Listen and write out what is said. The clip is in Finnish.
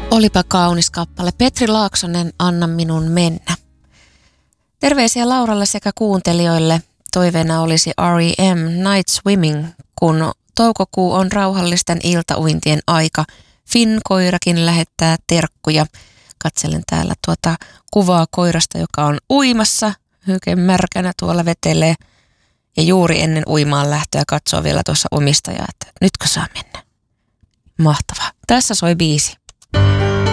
Olipa kaunis kappale. Petri Laaksonen, Anna minun mennä. Terveisiä Lauralle sekä kuuntelijoille. Toiveena olisi R.E.M. Night Swimming, kun toukokuu on rauhallisten iltauintien aika. Finn koirakin lähettää terkkuja. Katselen täällä tuota kuvaa koirasta, joka on uimassa. Oikein märkänä tuolla vetelee. Ja juuri ennen uimaan lähtöä katsoo vielä tuossa omistajaa, että nytkö saa mennä. Mahtavaa. Tässä soi biisi.